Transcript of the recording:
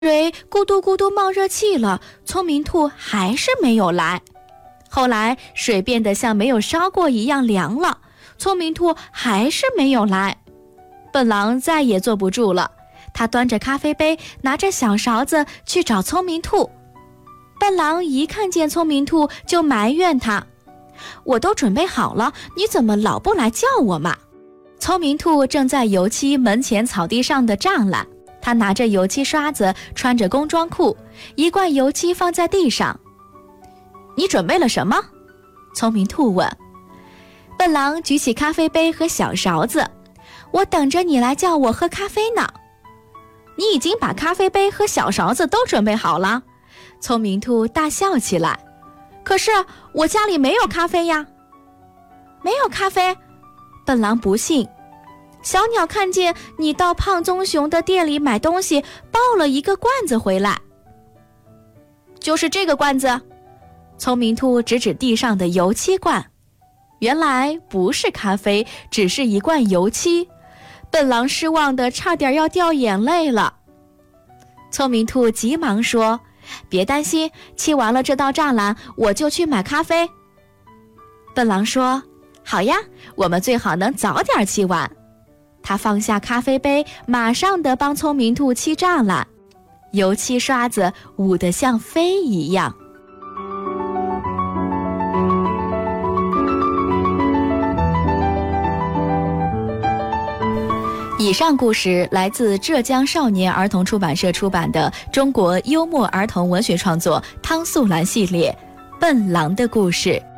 水咕嘟咕嘟冒热气了，聪明兔还是没有来。后来水变得像没有烧过一样凉了，聪明兔还是没有来。笨狼再也坐不住了，他端着咖啡杯，拿着小勺子去找聪明兔。笨狼一看见聪明兔就埋怨他：我都准备好了，你怎么老不来叫我嘛？聪明兔正在油漆门前草地上的栅栏，他拿着油漆刷子，穿着工装裤，一罐油漆放在地上。你准备了什么？聪明兔问。笨狼举起咖啡杯和小勺子，我等着你来叫我喝咖啡呢。你已经把咖啡杯和小勺子都准备好了？聪明兔大笑起来。可是我家里没有咖啡呀。没有咖啡？笨狼不信。小鸟看见你到胖棕熊的店里买东西，抱了一个罐子回来。就是这个罐子。聪明兔指指地上的油漆罐，原来不是咖啡，只是一罐油漆。笨狼失望的差点要掉眼泪了。聪明兔急忙说：别担心，砌完了这道栅栏，我就去买咖啡。笨狼说：好呀，我们最好能早点砌完。他放下咖啡杯，马上地帮聪明兔砌栅栏，油漆刷子舞得像飞一样。以上故事来自浙江少年儿童出版社出版的中国幽默儿童文学创作汤素兰系列《笨狼的故事》。